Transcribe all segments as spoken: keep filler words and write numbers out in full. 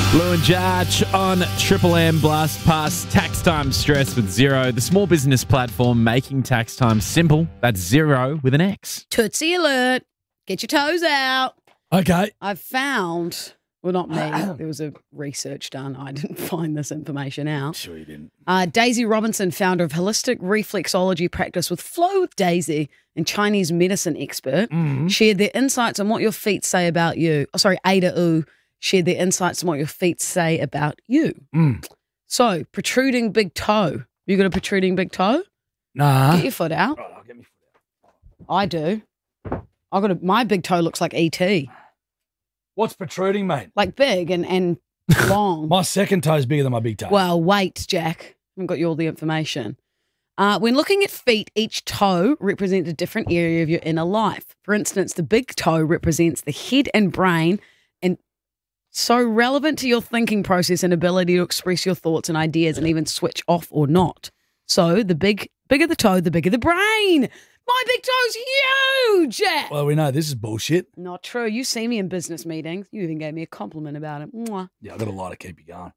Lou and Jarch on Triple M. Blast past tax time stress with Xero, the small business platform making tax time simple. That's Xero with an X. Tootsie alert. Get your toes out. Okay. I've found, well, not me. There was a research done. I didn't find this information out. Sure you didn't. Uh, Daisy Robinson, founder of holistic reflexology practice with Flow with Daisy and Chinese medicine expert, Mm-hmm. shared their insights on what your feet say about you. Oh, sorry, Ada U shared their insights on what your feet say about you. Mm. So, protruding big toe. You got a protruding big toe? Nah. Get your foot out. Right, I'll get me foot out. I do. I got a, my big toe looks like E T, What's protruding, mate? like big and and long. My second toe's bigger than my big toe. Well, wait, Jack. I haven't got you all the information. Uh, when looking at feet, each toe represents a different area of your inner life. For instance, the big toe represents the head and brain, and so relevant to your thinking process and ability to express your thoughts and ideas and even switch off or not. So the big, bigger the toe, the bigger the brain. My big toe's huge. Well, we know this is bullshit. Not true. You see me in business meetings. You even gave me a compliment about it. Mwah. Yeah, I've got a lot to keep you going.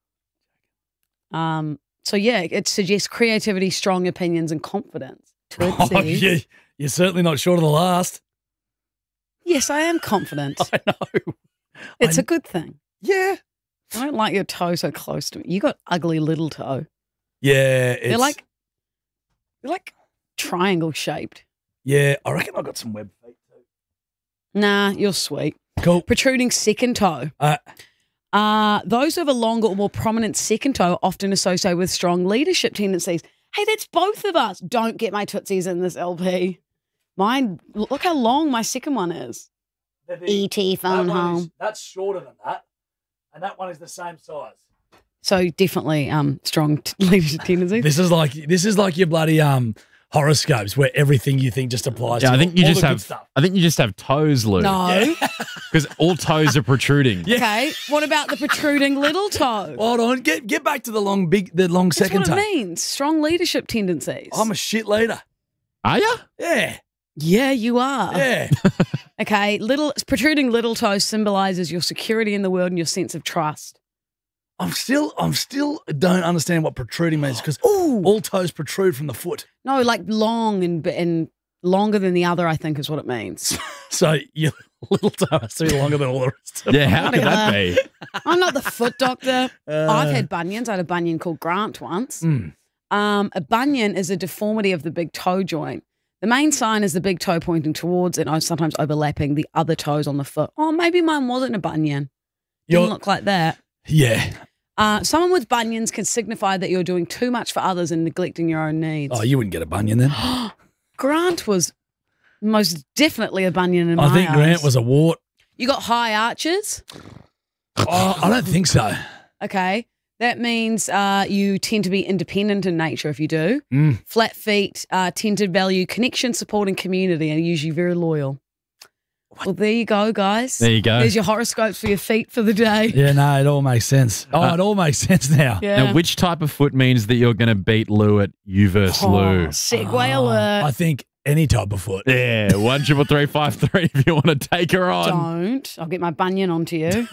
Um. So yeah, it suggests creativity, strong opinions, and confidence. Oh, Tootsies. yeah, you're certainly not short of the last. Yes, I am confident. I know. It's I- a good thing. Yeah. I don't like your toe so close to me. You got ugly little toe. Yeah. It's, They're like, they're like triangle shaped. Yeah, I reckon I got some web feet too. Nah, you're sweet. Cool. Protruding second toe. Uh, Uh, those who have a longer or more prominent second toe are often associated with strong leadership tendencies. Hey, that's both of us. Don't get my tootsies in this L P. Mine, look how long my second one is. E T phone that one home. is- that's shorter than that, and that one is the same size. So definitely um strong t- leadership tendencies. This is like this is like your bloody um horoscopes where everything you think just applies. Yeah, to I think you all just the good have. stuff. I think you just have toes, Lou. No. because all toes are protruding. Yeah. Okay. What about the protruding little toe? Hold on, get get back to the long big the long That's second what it toe. means. Strong leadership tendencies. I'm a shit leader. Are you? Yeah, yeah, you are. yeah. Okay. Little protruding little toe symbolizes your security in the world and your sense of trust. I'm still I'm still don't understand what protruding means because Ooh. all toes protrude from the foot. No, like long and and longer than the other, I think is what it means. So your little toe has to be longer than all the rest of Yeah, how could that be? I'm not the foot doctor. Uh, I've had bunions. I had a bunion called Grant once. Mm. Um, a bunion is a deformity of the big toe joint. The main sign is the big toe pointing towards it, and sometimes overlapping the other toes on the foot. Oh, maybe mine wasn't a bunion. Didn't You're- look like that. Yeah. Uh, someone with bunions can signify that you're doing too much for others and neglecting your own needs. Oh, you wouldn't get a bunion then. Grant was most definitely a bunion in I my think eyes. Grant was a wart. You got high arches. Oh, I don't think so. Okay. That means uh, you tend to be independent in nature if you do. Mm. Flat feet uh, tend to value connection, support, and community and are usually very loyal. Well, there you go, guys. There you go. There's your horoscopes for your feet for the day. Yeah, no, it all makes sense. Oh, Uh, it all makes sense now. Yeah. Now, which type of foot means that you're going to beat Lou at U versus Oh, Lou? segue Oh, alert. I think any type of foot. Yeah, one triple three five three if you want to take her on. Don't. I'll get my bunion onto you.